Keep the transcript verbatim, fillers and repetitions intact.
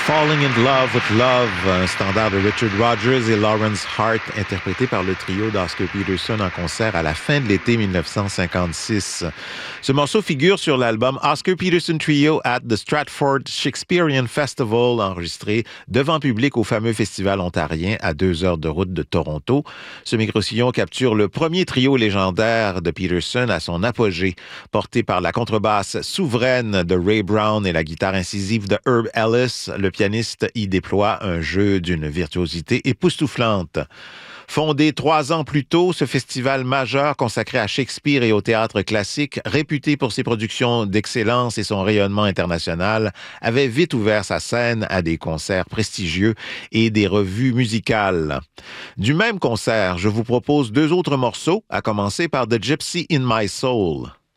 Falling in Love with Love, un standard de Richard Rodgers et Lawrence Hart, interprété par le trio d'Oscar Peterson en concert à la fin de l'été dix-neuf cent cinquante-six. Ce morceau figure sur l'album Oscar Peterson Trio at the Stratford Shakespearean Festival, enregistré devant public au fameux festival ontarien à deux heures de route de Toronto. Ce micro-sillon capture le premier trio légendaire de Peterson à son apogée, porté par la contrebasse souveraine de Ray Brown et la guitare incisive de Herb Ellis. Le pianiste y déploie un jeu d'une virtuosité époustouflante. Fondé trois ans plus tôt, ce festival majeur consacré à Shakespeare et au théâtre classique, réputé pour ses productions d'excellence et son rayonnement international, avait vite ouvert sa scène à des concerts prestigieux et des revues musicales. Du même concert, je vous propose deux autres morceaux, à commencer par The Gypsy in My Soul.